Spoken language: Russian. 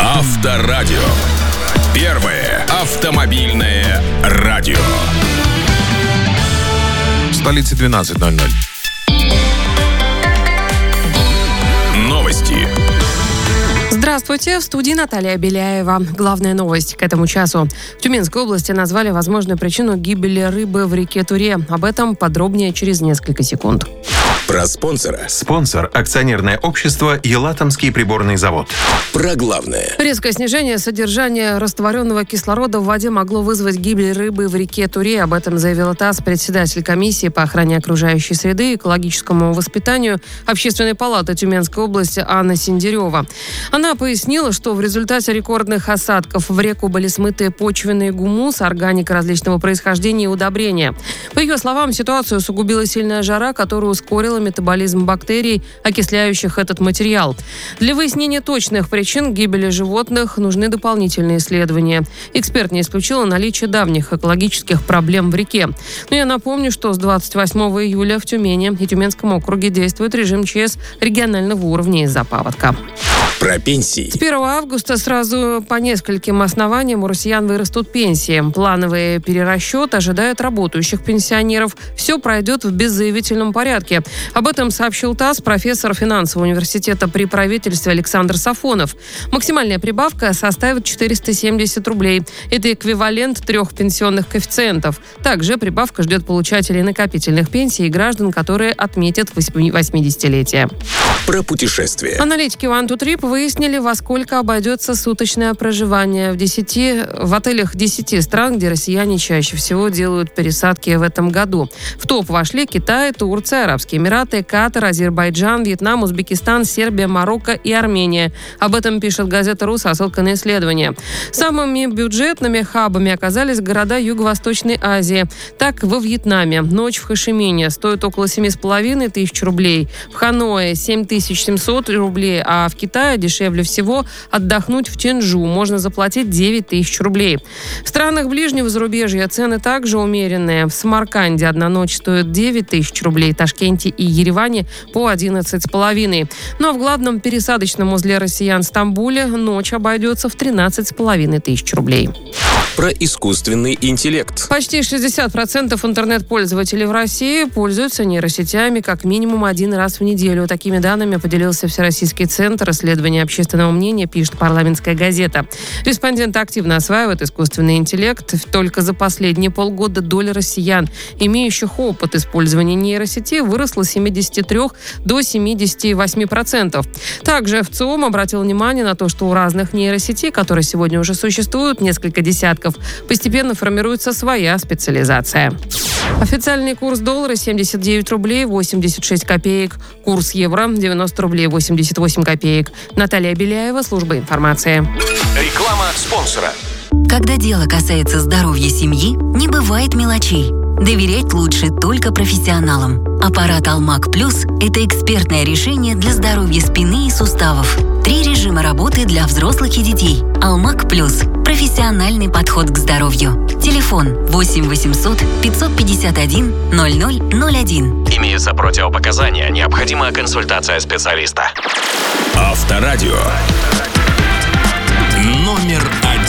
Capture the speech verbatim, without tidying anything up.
Авторадио. Первое автомобильное радио. В столице двенадцать ноль ноль. Новости. Здравствуйте, в студии Наталья Беляева. Главная новость к этому часу. В Тюменской области назвали возможную причину гибели рыбы в реке Туре. Об этом подробнее через несколько секунд. Про спонсора. Спонсор – акционерное общество «Елатомский приборный завод». Про главное. Резкое снижение содержания растворенного кислорода в воде могло вызвать гибель рыбы в реке Туре. Об этом заявила ТАСС председатель комиссии по охране окружающей среды и экологическому воспитанию Общественной палаты Тюменской области Анна Синдерева. Она пояснила, что в результате рекордных осадков в реку были смыты почвенный гумус, органика различного происхождения и удобрения. По ее словам, ситуацию усугубила сильная жара, которая ускорила метаболизм бактерий, окисляющих этот материал. Для выяснения точных причин гибели животных нужны дополнительные исследования. Эксперт не исключил наличие давних экологических проблем в реке. Но я напомню, что с двадцать восьмого июля в Тюмени и Тюменском округе действует режим ЧС регионального уровня из-за паводка. Про пенсии. С первого августа сразу по нескольким основаниям у россиян вырастут пенсии. Плановый перерасчет ожидает работающих пенсионеров. Все пройдет в беззаявительном порядке. Об этом сообщил ТАСС профессор финансового университета при правительстве Александр Сафонов. Максимальная прибавка составит четыреста семьдесят рублей. Это эквивалент трех пенсионных коэффициентов. Также прибавка ждет получателей накопительных пенсий и граждан, которые отметят восьмидесятилетие. Про путешествия. Аналитики One Two Trip выяснили, во сколько обойдется суточное проживание в десяти в отелях десяти стран, где россияне чаще всего делают пересадки в этом году. В топ вошли Китай, Турция, Арабские Эмираты, Катар, Азербайджан, Вьетнам, Узбекистан, Сербия, Марокко и Армения. Об этом пишет газета РУ со ссылкой на исследование. Самыми бюджетными хабами оказались города Юго-Восточной Азии. Так, во Вьетнаме ночь в Хошимине стоит около семи с половиной тысяч рублей, в Ханое семь тысяч семьсот рублей, а в Китае дешевле всего отдохнуть в Чжэнчжу можно заплатить девять тысяч рублей. В странах ближнего зарубежья цены также умеренные. В Самарканде одна ночь стоит девять тысяч рублей, в Ташкенте и Ереване по одиннадцать с половиной. Ну а в главном пересадочном узле россиян Стамбуле ночь обойдется в тринадцать с половиной тысяч рублей. Про искусственный интеллект. Почти шестьдесят процентов интернет-пользователей в России пользуются нейросетями как минимум один раз в неделю. Такими данными поделился Всероссийский центр исследования общественного мнения, пишет «Парламентская газета». Респонденты активно осваивают искусственный интеллект. Только за последние полгода доля россиян, имеющих опыт использования нейросети, выросла с семидесяти трёх до семидесяти восьми процентов. Также ВЦИОМ обратил внимание на то, что у разных нейросетей, которые сегодня уже существуют, несколько десятков, постепенно формируется своя специализация. Официальный курс доллара семьдесят девять рублей восемьдесят шесть копеек. Курс евро девяносто рублей восемьдесят восемь копеек. Наталья Беляева, служба информации. Реклама спонсора. Когда дело касается здоровья семьи, не бывает мелочей. Доверять лучше только профессионалам. Аппарат Алмак Плюс – это экспертное решение для здоровья спины и суставов. Три режима работы для взрослых и детей. Алмак Плюс – профессиональный подход к здоровью. Телефон восемь восемьсот пятьсот пятьдесят один ноль ноль ноль один. Имеются противопоказания, необходима консультация специалиста. Авторадио. Номер один.